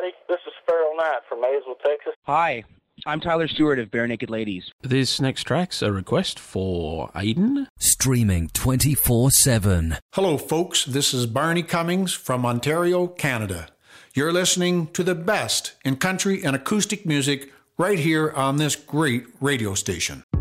everybody. This is Farrell Knight from Maysville, Texas. Hi, I'm Tyler Stewart of Bare Naked Ladies. This next track's a request for Aiden. Streaming 24/7. Hello, folks. This is Barney Cummings from Ontario, Canada. You're listening to the best in country and acoustic music right here on this great radio station.